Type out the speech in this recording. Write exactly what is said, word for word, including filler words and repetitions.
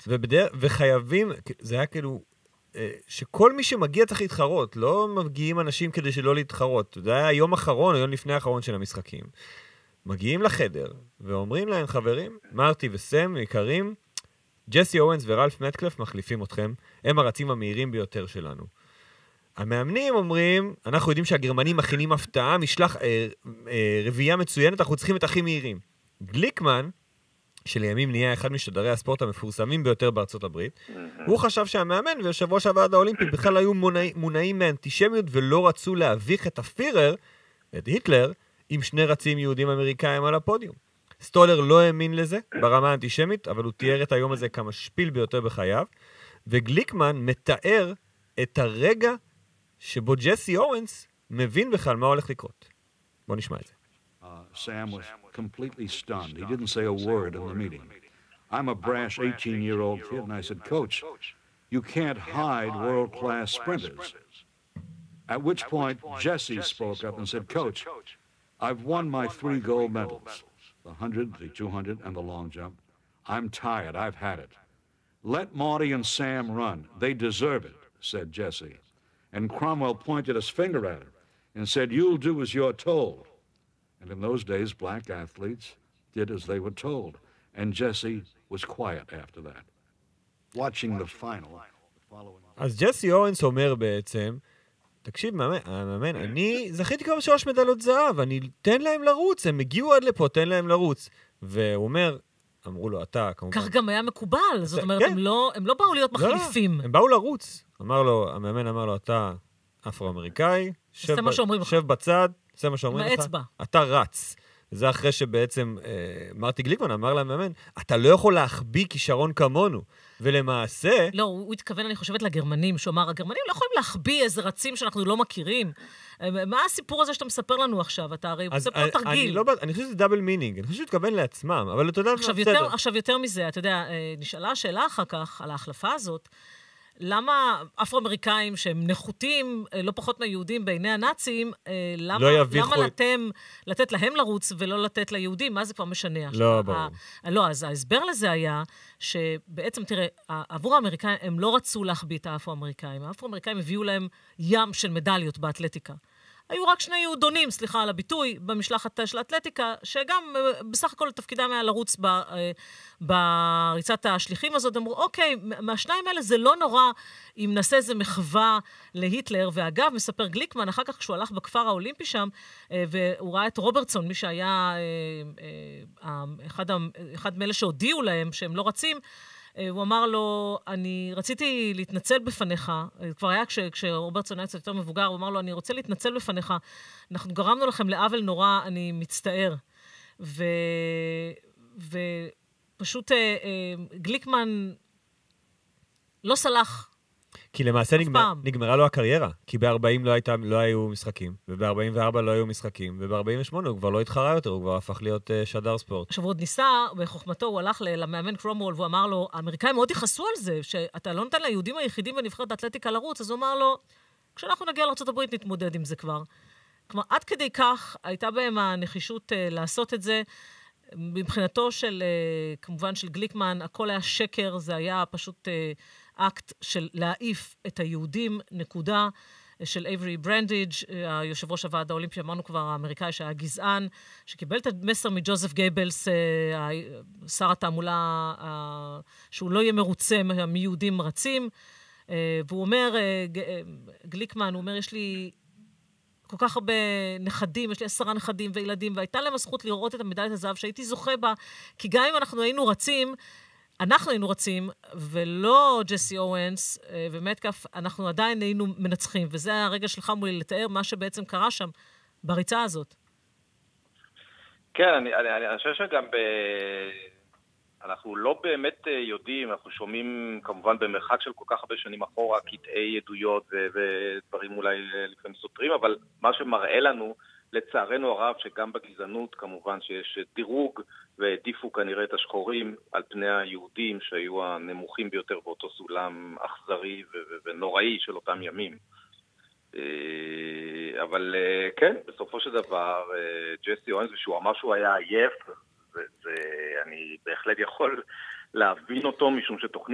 ובדרך, וחייבים, זה היה כאילו, שכל מי שמגיע צריך להתחרות, לא מגיעים אנשים כדי שלא להתחרות. זה היה היום אחרון, היום לפני האחרון של המשחקים. מגיעים לחדר, ואומרים להם, חברים, מרטי וסם, יקרים, ג'סי אורנס ורלף מטקלף מחליפים אתכם, הם הרצים המהירים ביותר שלנו. המאמנים אומרים, אנחנו יודעים שהגרמנים מכינים הפתעה, משלח אה, אה, רביעייה מצוינת, אנחנו צריכים את הכי מהירים. גליקמן, שלימים נהיה אחד משדרי הספורט המפורסמים ביותר בארצות הברית, הוא חשב שהמאמן ויושב ראש הוועד האולימפי בכלל היו מונעים, מונעים מאנטישמיות ולא רצו להביך את הפירר, את היטלר, עם שני רצים יהודים אמריקאים על הפודיום. סטולר לא האמין לזה ברמה האנטישמית, אבל הוא תיאר את היום הזה כמשפיל ביותר בחייו, וגליקמן מתאר את הרגע שבו ג'סי אורנס מבין בכלל מה הולך לקרות. בוא נשמע את זה. Uh, Sam was completely stunned. He didn't say a word in the meeting. I'm a brash eighteen-year-old kid, and I said, Coach, you can't hide world-class sprinters. At which point, Jesse spoke up and said, Coach, I've won my three gold medals, the one hundred, the two hundred, and the long jump. I'm tired. I've had it. Let Marty and Sam run. They deserve it, said Jesse. And Cromwell pointed his finger at him and said, you'll do as you're told. And in those days, black athletes did as they were told. And Jesse was quiet after that. Watching the final. אז ג'סי אורנס אומר בעצם, תקשיב, מאמן, אני זכיתי כבר בשלוש מדליות זהב, אני תן להם לרוץ, הם הגיעו עד לפה, תן להם לרוץ. והוא אומר, אמרו לו, אתה, כמובן. כך גם היה מקובל, זאת אומרת, הם לא באו להיות מחליפים. הם באו לרוץ. אמר לו, המאמן אמר לו, אתה אפרו-אמריקאי, שב בצד, זה מה שאומרים לך, אתה רץ. זה אחרי שבעצם אה, מרטי גליקמן אמר למאמן, אתה לא יכול להחביא כישרון כמונו. ולמעשה... לא, הוא התכוון, אני חושבת, לגרמנים, שאומר, הגרמנים לא יכולים להחביא איזה רצים שאנחנו לא מכירים. מה הסיפור הזה שאתה מספר לנו עכשיו? אתה הרי מספר תרגיל. אני, לא, אני חושב שזה דאבל מינינג, אני חושב שהוא התכוון לעצמם, אבל אתה יודע... עכשיו, יותר, עכשיו יותר מזה, אתה יודע, נשאלה השאלה אחר כך על ההחלפה הזאת, למה אפרו-אמריקאים שהם נחותים, לא פחות מהיהודים בעיני הנאצים, למה, לא למה לתם, לתת להם לרוץ ולא לתת ליהודים? מה זה כבר משנה? לא, ברור. לא, אז ההסבר לזה היה שבעצם, תראה, עבור האמריקאים, הם לא רצו להחביא את האפרו-אמריקאים. האפרו-אמריקאים הביאו להם ים של מדליות באתלטיקה. היו רק שני יהודונים, סליחה על הביטוי, במשלחת של האתלטיקה, שגם בסך הכל תפקידם היה לרוץ ב, בריצת השליחים הזאת, אמרו, אוקיי, מהשניים האלה זה לא נורא אם נעשה איזה מחווה להיטלר, ואגב, מספר גליקמן, אחר כך כשהוא הלך בכפר האולימפי שם, והוא ראה את רוברטסון, מי שהיה אחד, אחד מאלה שהודיעו להם שהם לא רצים, הוא אמר לו, אני רציתי להתנצל בפניך, כבר היה כש, כשרוברטסון היה קצת יותר מבוגר, הוא אמר לו, אני רוצה להתנצל בפניך, אנחנו גרמנו לכם לעוול נורא, אני מצטער. ו, ופשוט גליקמן לא סלח. כי למעשה נגמר, נגמרה לו הקריירה, כי ב-ארבעים לא, הייתה, לא היו משחקים, וב-ארבעים וארבע לא היו משחקים, וב-ארבעים ושמונה הוא כבר לא התחרה יותר, הוא כבר הפך להיות uh, שדר ספורט. עכשיו הוא עוד ניסה, בחוכמתו הוא הלך למאמן קרומוול, והוא אמר לו, האמריקאים מאוד יכעסו על זה, שאתה לא נותן ליהודים היחידים בנבחרת האתלטיקה לרוץ, אז הוא אמר לו, כשאנחנו נגיע לארצות הברית נתמודד עם זה כבר. כלומר, עד כדי כך הייתה בהם הנחישות uh, לעשות את זה, מבחינתו של, uh, כמובן של גליקמן, הכל היה שקר, זה היה פשוט... Uh, אקט של להעיף את היהודים, נקודה, של אייברי ברנדיג', היושב ראש הוועד האולימפי, אמרנו כבר, האמריקאי שהיה גזען, שקיבל את המסר מג'וזף גייבלס, שר התעמולה, שהוא לא יהיה מרוצה מיהודים רצים, והוא אומר, גליקמן, הוא אומר, יש לי כל כך הרבה נכדים, יש לי עשרה נכדים וילדים, והייתה להם הזכות לראות את המדליית הזהב שהייתי זוכה בה, כי גם אם אנחנו היינו רצים, אנחנו היינו רצים, ולא ג'סי אורנס ומטקף, אנחנו עדיין היינו מנצחים, וזה הרגע שלך מולי לתאר מה שבעצם קרה שם בריצה הזאת. כן, אני, אני, אני חושב שגם ב... אנחנו לא באמת יודעים, אנחנו שומעים כמובן במרחק של כל כך הרבה שנים אחורה, קטעי עדויות ו... ודברים אולי לפעמים סותרים, אבל מה שמראה לנו, לצערנו הרב, שגם בגזענות כמובן שיש דירוג, והעדיפו כנראה את השחורים על פני היהודים שהיו הנמוכים ביותר באותו סולם אכזרי ו- ונוראי של אותם ימים. אבל כן, בסופו של דבר, ג'סי אורנס, שהוא אמר שהוא היה עייף, ואני בהחלט יכול להבין אותו, משום שתוכנית